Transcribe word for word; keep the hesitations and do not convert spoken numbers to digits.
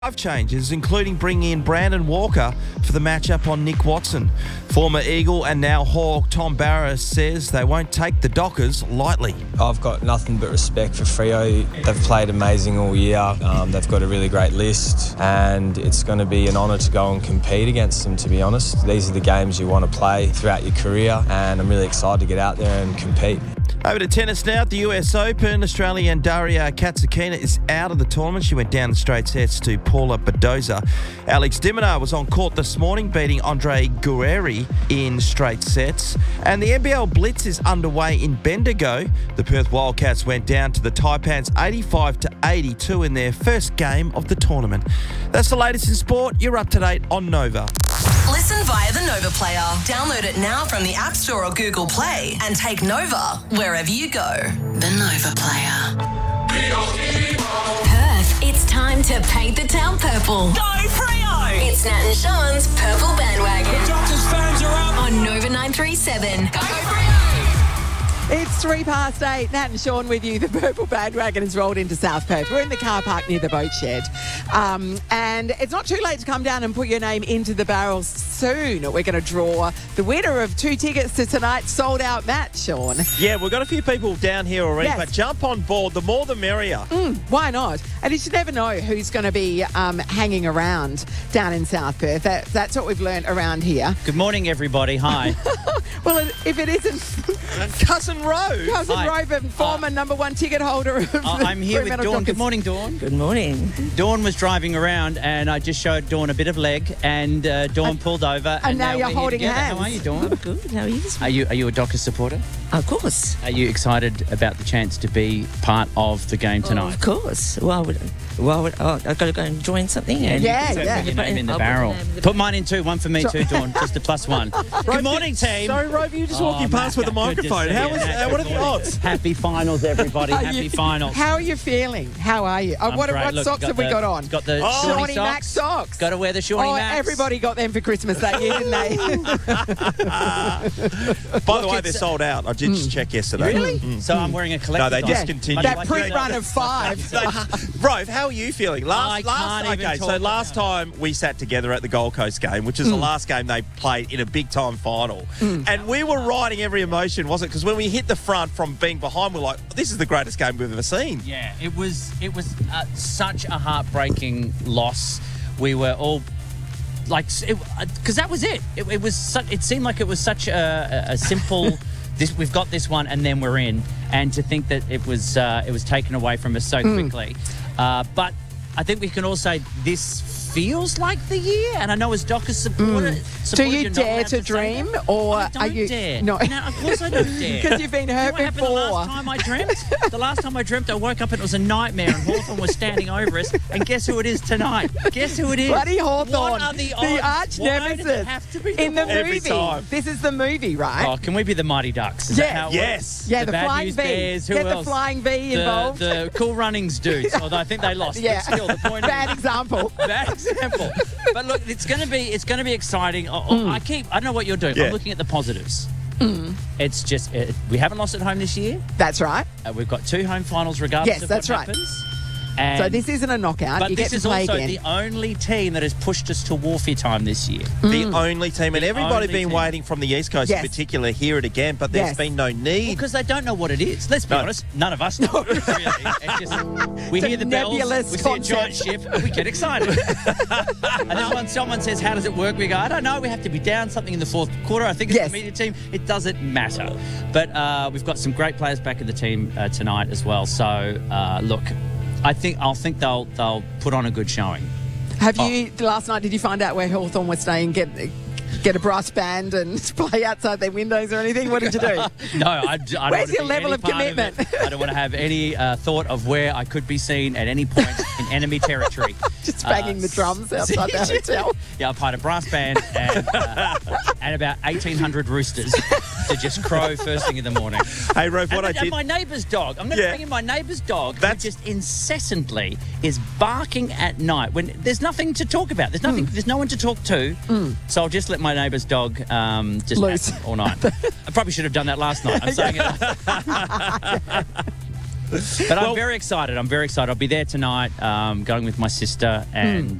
Five changes, including bringing in Brandon Walker for the matchup on Nick Watson. Former Eagle and now Hawk Tom Barrass says they won't take the Dockers lightly. I've got nothing but respect for Freo. They've played amazing all year. Um, they've got a really great list, and it's going to be an honour to go and compete against them, to be honest. These are the games you want to play throughout your career, and I'm really excited to get out there and compete. Over to tennis now at the U S Open. Australian Daria Katsukina is out of the tournament. She went down the straight sets to Paula Badoza. Alex de Minaur was on court this morning, beating Andre Guerrieri in straight sets. And the N B L Blitz is underway in Bendigo. The Perth Wildcats went down to the Taipans eighty-five to eighty-two in their first game of the tournament. That's the latest in sport. You're up to date on Nova. Listen via the Nova Player. Download it now from the App Store or Google Play and take Nova wherever you go. The Nova Player. Perth, it's time to paint the town purple. Go Freo! It's Nat and Sean's Purple Bandwagon. The Doctors fans are up. On Nova nine three seven. Go Freo! It's three past eight. Nat and Sean with you. The Purple Bandwagon has rolled into South Perth. We're in the car park near the boat shed. Um, and it's not too late to come down and put your name into the barrels soon. We're going to draw the winner of two tickets to tonight's sold-out match, Sean. Yeah, we've got a few people down here already, Yes. but jump on board. The more the merrier. Mm, why not? And you should never know who's going to be um, hanging around down in South Perth. That, that's what we've learnt around here. Good morning, everybody. Hi. Well, if it isn't Cousin Rove. Cousin Hi. Rove, and former Uh, number one ticket holder of Uh, I'm here with Fremantle Dawn. Dockers. Good morning, Dawn. Good morning. Dawn was driving around, and I just showed Dawn a bit of leg, and uh, Dawn And- pulled over. and now we're you're here holding together. hands. How are you, Dawn? Good. How are you this Are morning? you are you a Dockers supporter? Of course. Are you excited about the chance to be part of the game tonight? Of course. Well, would, well, would, oh, I've got to go and join something. And Yeah, So yeah. Put your name in the I'll put barrel. my name in the Put mine in too. One for me So- too, Dawn. Just a plus one. Good morning, team. Sorry, Rove, you just Oh, walking past with a Macca, good to microphone. see How you. was? Macca, Uh, what are the good morning. odds? Happy finals, everybody. Are Happy you- finals. How are you feeling? How are you? Uh, I'm what great. what Look, socks got have we the- got on? Got the Oh. Shawnee Shawnee Mac socks. socks. Got to wear the Shawnee Oh, Macs. everybody got them for Christmas that year, didn't they? By the way, it's- they're sold out. I did just check yesterday. Really? Mm. So I'm wearing a collector. No, they dog. discontinued. that Like- print run of five. Rove, how are you feeling? Last, I last, can't even okay. talk So about last it. time we sat together at the Gold Coast game, which is the last game they played in a big time final, and we were riding every emotion, wasn't it? Because when we hit the front from being behind, we're like, "This is the greatest game we've ever seen." Yeah, it was it was uh, such a heartbreaking loss. We were all like, because that was it. It, it was such, it seemed like it was such a, a, a simple. This, we've got this one, and then we're in. And to think that it was uh, it was taken away from us so quickly, uh, but I think we can all say this feels like the year. And I know as Dockers supporter, Do supporter, you you're not dare allowed to say dream, that. or I are don't you? dare. No, no, of course I don't dare. because you've been You know hurt what happened the before. last time I dreamt? The last time I dreamt, I woke up and it was a nightmare, and Hawthorn was standing over us. And guess who it is tonight? Guess who it is? Bloody Hawthorn, What are the odds? the arch Why does it nemesis have to be in the Every movie. time. This is the movie, right? Oh, can we be the Mighty Ducks? Is Yes. that how it Yes. yeah, the the, Bad flying News V. Bears, who Get else? the flying V The, involved. the Cool Runnings dudes, although I think they lost. yeah, But still, the point bad is, example. bad example. But look, it's going to be it's going to be exciting. I, Mm. I keep I don't know what you're doing. Yeah. I'm looking at the positives. It's just it, we haven't lost at home this year. That's right. Uh, we've got two home finals regardless Yes, of that's what right. happens. And So this isn't a knockout. But you this get to is play also again. the only team that has pushed us to Wharfie time this year. The only team, and The everybody only been team. waiting from the East Coast Yes. in particular, hear it again, but there's Yes. been no need. Because they don't know what it is. Let's be No. honest, none of us know. Really, it's just we It's a hear the bells, nebulous we see a giant concept. ship, and we get excited. And then when someone says, "How does it work?" we go, "I don't know. We have to be down something in the fourth quarter. I think it's Yes. the media team. It doesn't matter." But uh, we've got some great players back in the team uh, tonight as well. So uh, look, I think I'll think they'll they'll put on a good showing. Have you last night? Did you find out where Hawthorn was staying? Get get a brass band and play outside their windows or anything? What did you do? No, I, I don't Where's want to your be level any of part commitment? it. I don't want to have any uh, thought of where I could be seen at any point in enemy territory. Just banging Uh, the drums outside the hotel. Yeah, I've hired a brass band and, uh, and about eighteen hundred roosters to just crow first thing in the morning. Hey, Rove, what and, I and did. my neighbour's dog. I'm going to Yeah. bring in my neighbour's dog That's- who just incessantly is barking at night when there's nothing to talk about. There's nothing. There's no one to talk to. So I'll just let my neighbour's dog um, just Loose. nap all night. I probably should have done that last night. I'm saying it. But I'm very excited. I'm very excited. I'll be there tonight, um, going with my sister, and